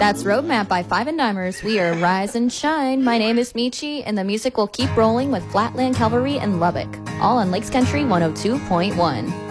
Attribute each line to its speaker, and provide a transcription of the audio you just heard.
Speaker 1: That's Roadmap by Five and Dimers. We are Rise and Shine. My name is Michi, and the music will keep rolling with Flatland Cavalry and Lubbock, all on Lakes Country 102.1.